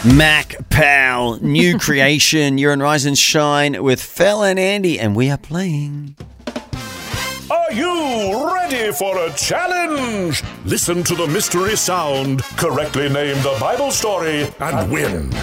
Mac Powell, new creation. You're on Rise and Shine with Fel and Andy, and we are playing. Are you ready for a challenge? Listen to the mystery sound, correctly name the Bible story, and win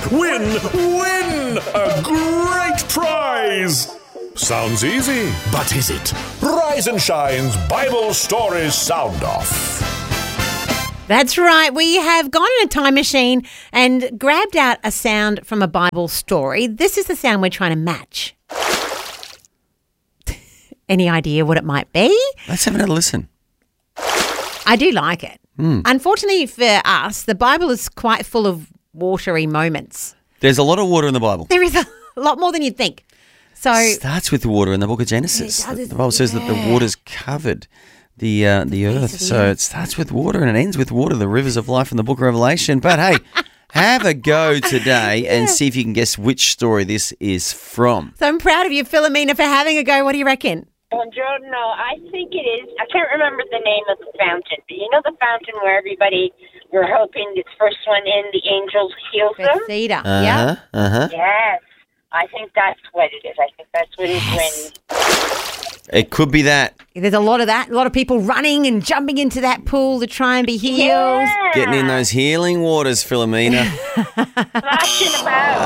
a great prize. Sounds easy, but is it? Rise and Shine's Bible Stories Sound Off. That's right. We have gone in a time machine and grabbed out a sound from a Bible story. This is the sound we're trying to match. Any idea what it might be? Let's have another listen. I do like it. Unfortunately for us, the Bible is quite full of watery moments. There's a lot of water in the Bible. There is a lot more than you'd think. So It starts with the water in the book of Genesis. It does, The Bible says that the water's covered the earth. So it starts with water and it ends with water, the rivers of life in the book of Revelation. But hey, have a go today and see if you can guess which story this is from. So I'm proud of you, Philomena, for having a go. What do you reckon? Buongiorno. I think it is. I can't remember the name of the fountain, but you know the fountain where everybody were hoping this first one in, the angels healed them? Bethsaida. Yeah. Yes. I think that's what it is. I think that's what it is when... It could be that. There's a lot of that. A lot of people running and jumping into that pool to try and be healed. Yeah. Getting in those healing waters, Philomena. Flashing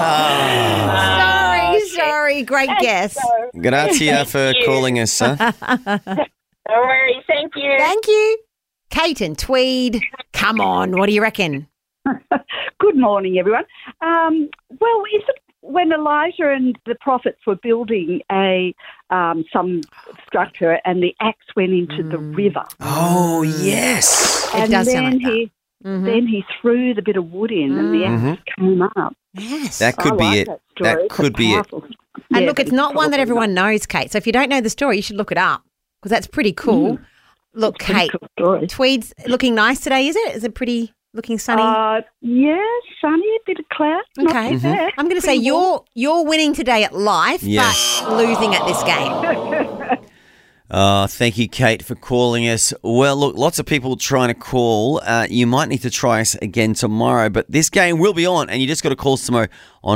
about. Sorry. Great guess. Grazie for calling us, sir. No worries. Thank you. Thank you. Kate and Tweed, come on. What do you reckon? Good morning, everyone. Well, is it when Elijah and the prophets were building some structure and the axe went into the river? Oh, yes. It does sound like that. Then he threw the bit of wood in and the axe came up. Yes. That could be it. That could be it. And look, it's not one that everyone knows, Kate. So if you don't know the story, you should look it up because that's pretty cool. Look, Kate, Tweed's looking nice today, is it? Is it pretty looking sunny? Yeah, sunny, a bit of cloud. Okay. I'm going to say you're winning today at life, but losing at this game. Thank you, Kate, for calling us. Well, look, lots of people trying to call. You might need to try us again tomorrow, but this game will be on, and you just got to call us tomorrow on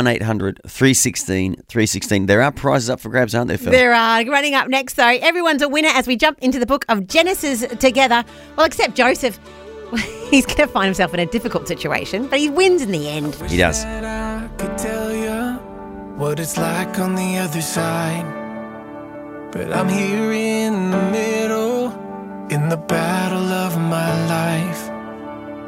1-800-316-316. There are prizes up for grabs, aren't there, Phil? There are. Running up next, though, everyone's a winner as we jump into the book of Genesis together. Well, except Joseph. He's going to find himself in a difficult situation, but he wins in the end. He does. I could tell you what it's like on the other side. But I'm here in the middle, in the battle of my life.